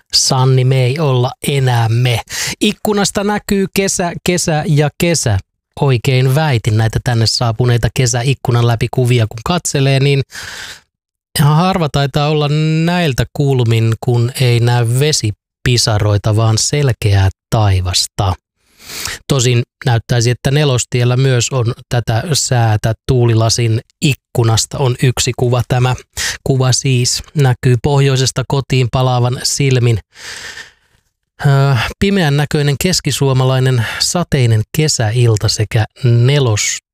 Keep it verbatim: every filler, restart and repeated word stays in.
Sanni, me ei olla enää me. Ikkunasta näkyy kesä, kesä ja kesä. Oikein väitin näitä tänne saapuneita kesäikkunan läpi kuvia, kun katselee, niin ihan harva taitaa olla näiltä kulmin, kun ei näy vesipisaroita, vaan selkeää taivasta. Tosin näyttäisi, että Nelostiellä myös on tätä säätä. Tuulilasin ikkunasta on yksi kuva. Tämä kuva siis näkyy pohjoisesta kotiin palaavan silmin. Pimeän näköinen keskisuomalainen sateinen kesäilta sekä Nelos